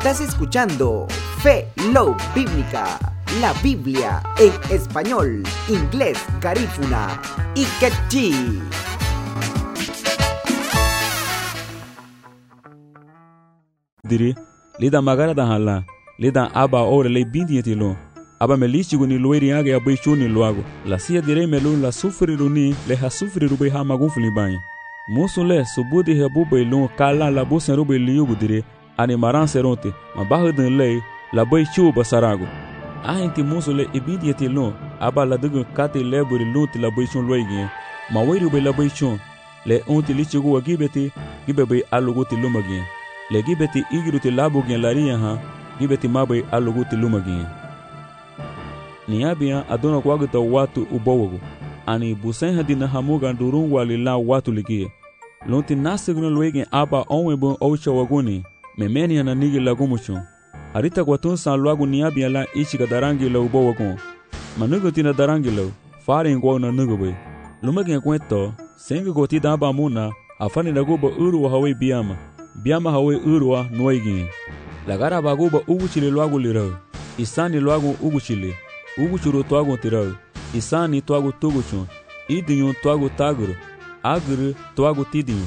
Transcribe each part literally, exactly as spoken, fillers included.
Estás escuchando Fe Love Bíblica, la Biblia en español, inglés, garífuna y quechí. Diri, lida magara da hala, lida aba ore le bindi lo. Aba me listigo ni loiri age abaixo ni loago. La sia direi melu la sufriru ni le ha sufriru be ha magun flibanha. Musu le subudi rebu be lo kala la busen rube liugo dire. Animaran seronte, ma barra dan lei, la bai chuba sarago. A gente muso le ibidi etilon, aba la dugu kate leburi lunti la bai chun loigin, ma weiru be la bai chun, le unti li chigu gibeti, gibebe aluguti lumagin. Le gibeti igruti labugin laria ha, gibeti mabe aluguti lumagin. Niabia adona kwagata watu ubowago, ani busen hadina hamuga durun wali la watu ligie. Lunti nasigno loigin aba onwebon oucha waguni. Memeni na nigi lagumucho. Harita kwa tunsa luagu niabia la ichi ka darangi la ubo wakon. Manugo tina darangi la, fari ngwa na nugo be. Lumagi nkweto, sengi koti daba muna, afani naguba uru wa hawe biama. Biama hawe uru wa nuaigi. Lagara baguba ugu chile luagu lirau. Isani luagu ugu chile. Ugu churu tuagu tirau. Isani tuagu tuguchon. Idiyun tuagu taguru. Aguru tuagu tidiyun.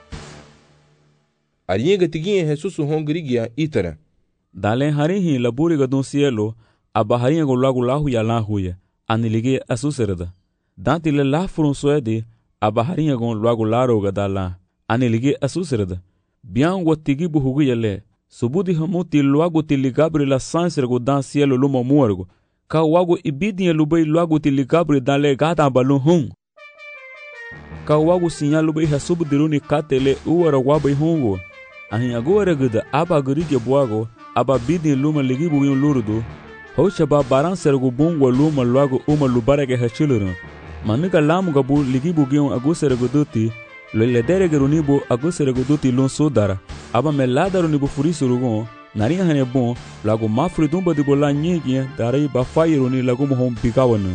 Arienga tiguinha Jesus hongrigia itara. Dalen harihi laburi gadun cielo, abaharinha go lago lahu ya la huya, anilige asuserada. Dante le la furun suede, abaharinha go lago laro gadala, anilige asuserada. Bian go tigibu huguya le, subudi hamuti lago tiligabri la sansere go dan cielo luma muergo, ka wago ibidinha lubei lago tiligabri dale gata balun hum. Ka wago sinha lubei hasubudiruni katele uara wabai hungo. Ahin agora gada aba gurige buago aba bidin luma ligibu yun lurudu hocha ba baran sergo bungwa luma luago uma lubarage hachiluru manuka lamu gabu ligibu gion agusere goduti lo le derege runibu agusere goduti lun sudara aba melada runibu furisurugon narinha hane bon lago mafri dumba de bola nyegi darai ba fairuni lago mohom pigawanu.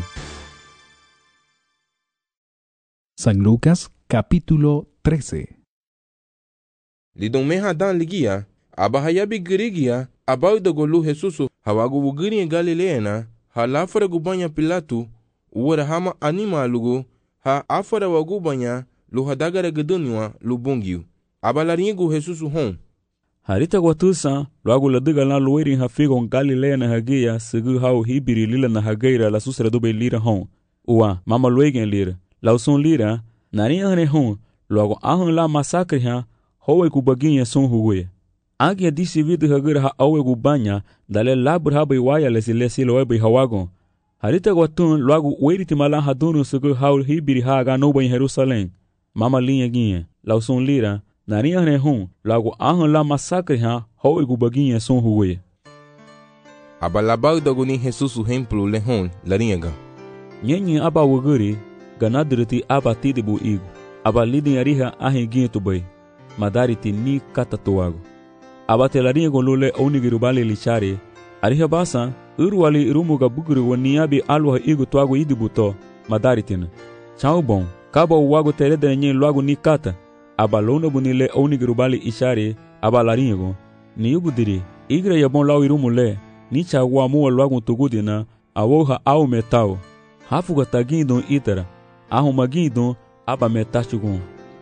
San Lucas capítulo trece. Lidon meha dan ligia, aba hayabi girigia, abau da golu Jesusu, hawagu wugiri Galileana, ha lafara gubanya Pilatu, uwara hama anima alugu, ha afara wagubanya, lu hadagara gedunwa, lu bungiu. Aba laringu Jesusu hon. Harita watusa, luagu ladiga la lueri ha figon Galileana hagia, segu hau hibiri lila na hageira la susra dube lira hon. Uwa, mama luegen lira, lauson lira, narinha hane hon, luagu ahon la masakre ha, Howe kubaginha son huwe. Agia disi vidu hagira ha awe kubanya, dale labur habai waya lesi lesi loebai hawagon. Harita watun luagu weiriti malan hadunu sugu haul hibiri haga noba in Jerusalém. Mama linha ginha, lauson lira, narinha hane hun, luagu ahon la masakre ha, howe kubaginha son huwe. Aba labau daguni Jesusu hemplu le hon, larinha. Nyenye aba wuguri, ganadiriti aba tidibu igu. Aba lidin ariha ahin ginha tubai. Madariti ni katatuago. Abatelari golule onigirubale lichari. Ariha basa, urwali rumuga buguru waniabi alwa igu tuago idibuto, madaritina. Chao bon, kaba uwago terede nye luago ni kata. Abalona bunile onigirubale ishari, abalarigo. Ni ubudiri, igre yabon lau irumule, ni chagwa mua luago tugudina, awoha au metao. Hafuga tagindon itara, ahumagindon, aba metachugun.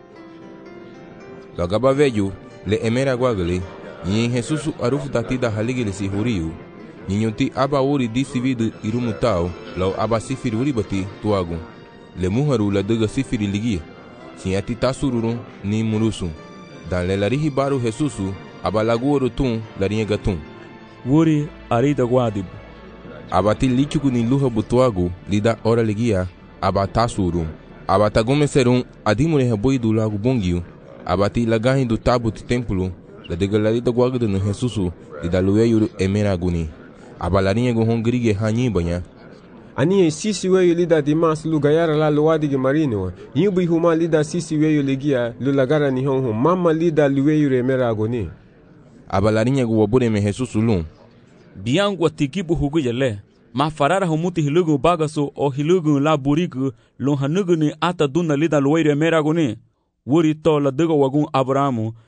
Lagaba veju, le emera guagli, yin Jesusu arufu tatida haligile si huriu, ninyunti aba uri disividu irumutao, lau aba sifiri uribati tuagu, le muharu la duga sifiri ligia, sinyati tasururun ni murusu, dan le larihi baru Jesusu, aba laguoru tun larinha gatun. Wuri arida guadibu. Aba ti lichuku ni luha butuagu, lida ora ligia, aba tasurun, aba tagume serun, adimure haboidu lagu bongiu, abati lagahin do tabu ti templo, la degalarita guagda no Jesusu, e da lueiro emeraguni. Abalarinha go hongrige hanibanya. Ani sisi weyo lida dimas lu gayara la luwadi ge marino. Yubi huma lida sisi weyo legia lu lagara ni honho. Mama lida lueiro emeraguni. Abalarinha go wabure me Jesusu lum. Biangu atikibu hugu yale. Ma farara humuti hilugu bagaso o hilugu la burigu lo hanugu ni ata duna lida lueiro emeraguni. Wuri to la dego wagun Abrahamu